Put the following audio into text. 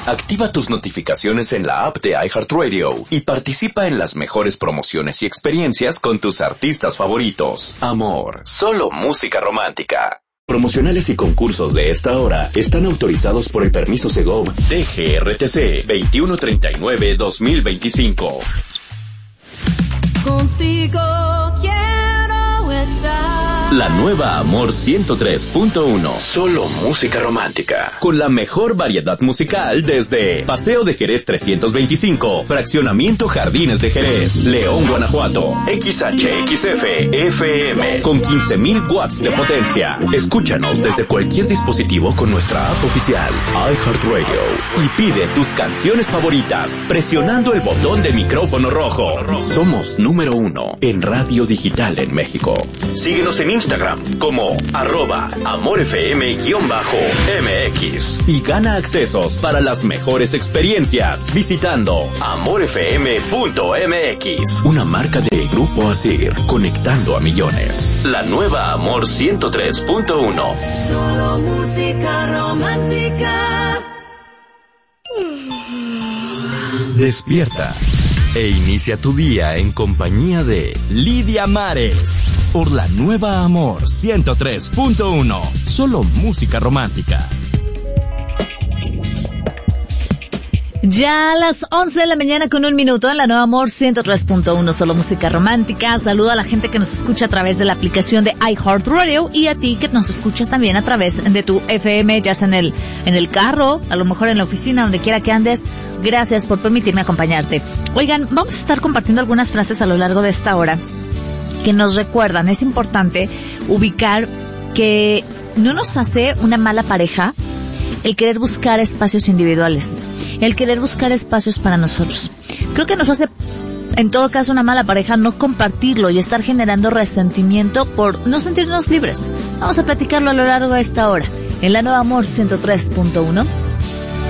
Activa tus notificaciones en la app de iHeartRadio y participa en las mejores promociones y experiencias con tus artistas favoritos. Amor, solo música romántica. Promocionales y concursos de esta hora están autorizados por el permiso Segov DGRTC 2139-2025. Contigo quiero estar. La nueva Amor 103.1. Solo música romántica. Con la mejor variedad musical desde Paseo de Jerez 325, Fraccionamiento Jardines de Jerez, León, Guanajuato. XHXF FM con 15,000 watts de potencia. Escúchanos desde cualquier dispositivo con nuestra app oficial iHeartRadio y pide tus canciones favoritas presionando el botón de micrófono rojo. Somos número 1 en radio digital en México. Síguenos en Instagram como @amorfm_mx y gana accesos para las mejores experiencias visitando amorfm.mx. Una marca de Grupo Asir, conectando a millones. La nueva Amor 103.1. Solo música romántica. Despierta e inicia tu día en compañía de Lidia Mares por la nueva Amor 103.1. Solo música romántica. Ya a las 11 de la mañana con 1 minuto en la nueva Amor 103.1, solo música romántica. Saludo a la gente que nos escucha a través de la aplicación de iHeartRadio y a ti que nos escuchas también a través de tu FM, ya sea en el carro, a lo mejor en la oficina, donde quiera que andes. Gracias por permitirme acompañarte. Oigan, vamos a estar compartiendo algunas frases a lo largo de esta hora que nos recuerdan. Es importante ubicar que no nos hace una mala pareja el querer buscar espacios individuales, el querer buscar espacios para nosotros. Creo que nos hace, en todo caso, una mala pareja no compartirlo y estar generando resentimiento por no sentirnos libres. Vamos a platicarlo a lo largo de esta hora en la nueva Amor 103.1.